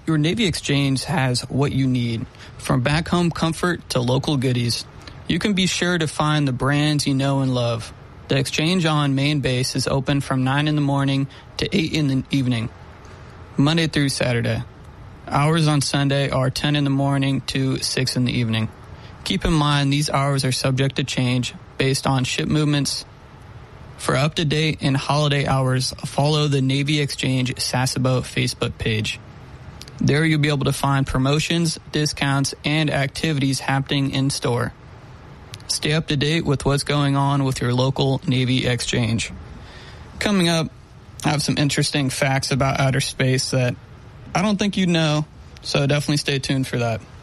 Your Navy Exchange has what you need, from back home comfort to local goodies. You can be sure to find the brands you know and love. The Exchange on main base is open from 9 in the morning to 8 in the evening, Monday through Saturday. Hours on Sunday are 10 in the morning to 6 in the evening. Keep in mind these hours are subject to change based on ship movements. For up-to-date and holiday hours, follow the Navy Exchange Sasebo Facebook page. There you'll be able to find promotions, discounts, and activities happening in store. Stay up to date with what's going on with your local Navy Exchange. Coming up, I have some interesting facts about outer space that I don't think you'd know, so definitely stay tuned for that.